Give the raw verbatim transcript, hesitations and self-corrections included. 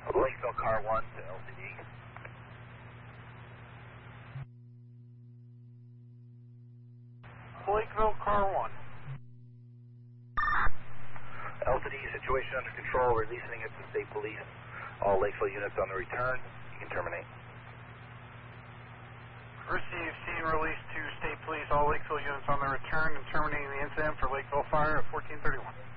Lakeville Car one to L T D. Lakeville Car one. L T D, situation under control, releasing it to State Police. All Lakeville units on the return. You can terminate. Received, scene release to State Police, all Lakeville units on the return and terminating the incident for Lakeville Fire at fourteen thirty-one.